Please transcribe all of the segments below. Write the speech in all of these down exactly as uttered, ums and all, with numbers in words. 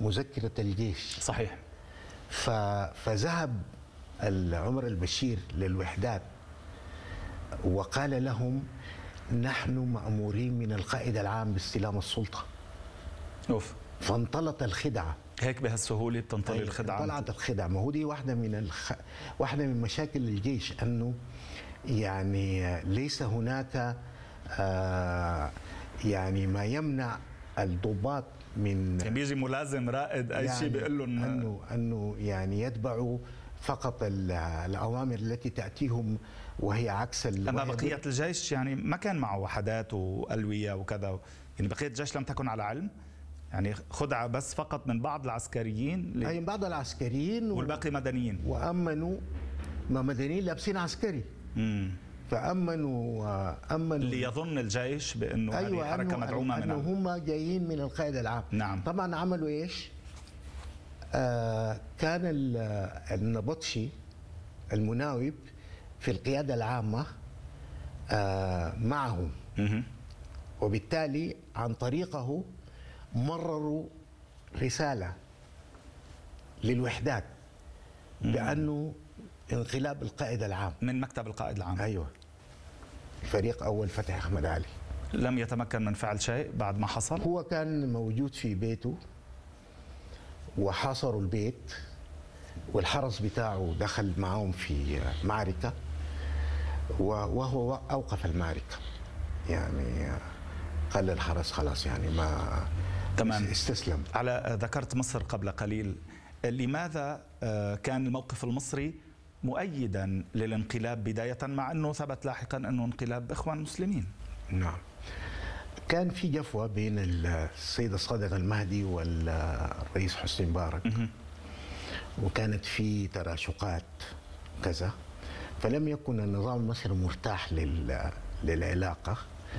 مذكرة الجيش. صحيح. فذهب عمر البشير للوحدات وقال لهم نحن مأمورين من القائد العام باستلام السلطة. أوف. فانطلت الخدعة. هيك بهالسهولة بتنطلي الخدعة؟ طلعت الخدعة. ما هو دي واحدة من الخ... واحدة من مشاكل الجيش، أنه يعني ليس هناك آه يعني ما يمنع الضباط من يعني بيجي ملازم رائد أي يعني شيء بيقول لهم أنه أنه يعني يتبعوا فقط الأوامر التي تأتيهم وهي عكس. أما بقية الجيش يعني ما كان معه وحدات وألوية وكذا، يعني بقية الجيش لم تكن على علم، يعني خدعة بس فقط من بعض العسكريين. أي بعض العسكريين والباقي مدنيين. وأمنوا ما مدنيين لابسين عسكري. امم فأمنوا أمنوا اللي يظن الجيش بأنه أيوة هذه حركة مدعومة أنه من هم جايين من القائد العام. نعم. طبعا عملوا إيش؟ آه كان النبطشي المناوب في القيادة العامة آه معهم. مه. وبالتالي عن طريقه مرروا رسالة للوحدات بأنه انقلاب القائد العام من مكتب القائد العام. أيوة. فريق أول فتحي أحمد علي لم يتمكن من فعل شيء بعد ما حصل. هو كان موجود في بيته وحاصروا البيت والحرس بتاعه دخل معهم في معركة وهو أوقف المعركة، يعني قال للحرس خلاص يعني ما تمام استسلم. على ذكرت مصر قبل قليل، لماذا كان الموقف المصري مؤيدا للانقلاب بداية مع أنه ثبت لاحقا أنه انقلاب إخوان مسلمين؟ نعم، كان في جفوة بين السيد الصادق المهدي والرئيس حسني مبارك وكانت في تراشقات كذا، فلم يكن النظام المصري مرتاح للعلاقة.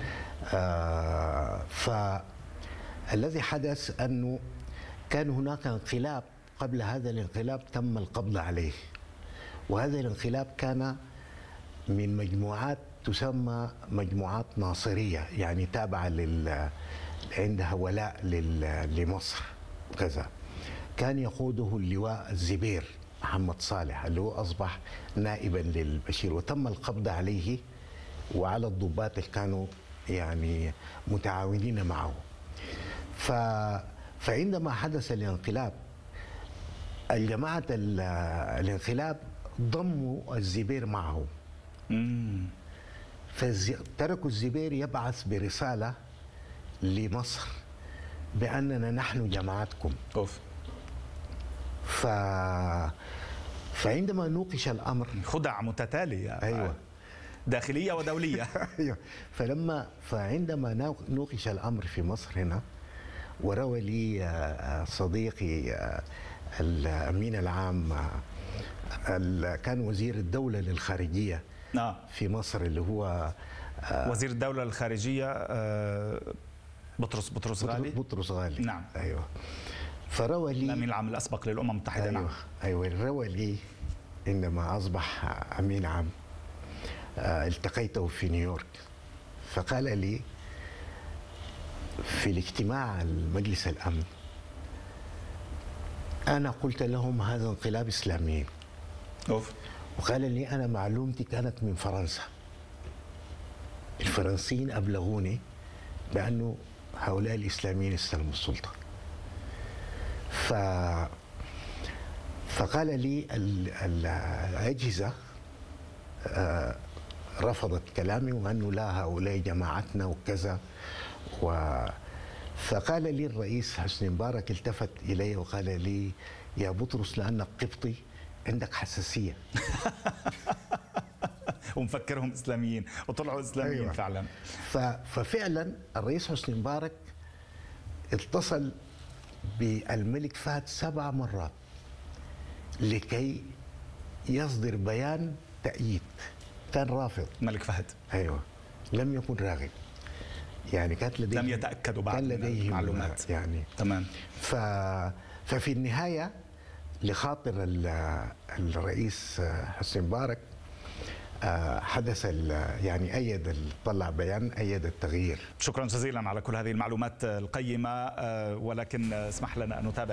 آه فالذي حدث أنه كان هناك انقلاب قبل هذا الانقلاب تم القبض عليه، وهذا الانقلاب كان من مجموعات تسمى مجموعات ناصرية، يعني تابعة لل عندها ولاء لمصر كذا. كان يقوده اللواء الزبير محمد صالح اللي هو أصبح نائبا للبشير، وتم القبض عليه وعلى الضباط اللي كانوا يعني متعاونين معه. ف فعندما حدث الانقلاب الجماعة الانقلاب ضموا الزبير معه، فتركوا الزبير يبعث برسالة لمصر بأننا نحن جماعتكم. أوف. ف... فعندما نوقش الأمر خدع متتالية. أيوة. داخلية ودولية. أيوة. فلما فعندما نوقش الأمر في مصر هنا، وروى لي صديقي الأمين العام كان وزير الدولة للخارجية آه. في مصر اللي هو وزير الدولة الخارجية بطرس بطرس غالي. بطرس غالي. نعم. أيوة. فروى لي الأمين العام الأسبق للأمم المتحدة. أيوة. نعم. أيوة. روى لي عندما أصبح أمين عام التقيته في نيويورك، فقال لي في الاجتماع المجلس الأمن أنا قلت لهم هذا انقلاب إسلامي. أوف. وقال لي أنا معلومتي كانت من فرنسا، الفرنسيين أبلغوني بأنه هؤلاء الإسلاميين استلموا السلطة. ف فقال لي الأجهزة رفضت كلامي وأنه لا هؤلاء جماعتنا وكذا. و فقال لي الرئيس حسني مبارك التفت إلي وقال لي يا بطرس لأنك قبطي عندك حساسية. ومفكرهم إسلاميين وطلعوا إسلاميين. أيوة. فعلا. ففعلا الرئيس حسني مبارك اتصل بالملك فهد سبع مرات لكي يصدر بيان تأييد، كان رافض. ملك فهد. أيوة. لم يكن راغب، يعني كانت لديه لم يتأكدوا بعد كان لديه معلومات. يعني تمام. ف ففي النهاية لخاطر الرئيس حسني مبارك حدث يعني أيد طلع بيان أيد التغيير. شكرا جزيلا على كل هذه المعلومات القيمة، ولكن اسمح لنا أن نتابع